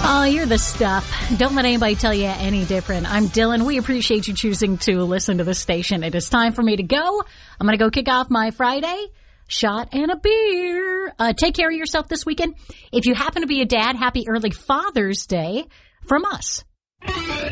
Oh, you're the stuff. Don't let anybody tell you any different. I'm Dylan. We appreciate you choosing to listen to the station. It is time for me to go. I'm going to go kick off my Friday. Shot and a beer. Take care of yourself this weekend. If you happen to be a dad, happy early Father's Day from us.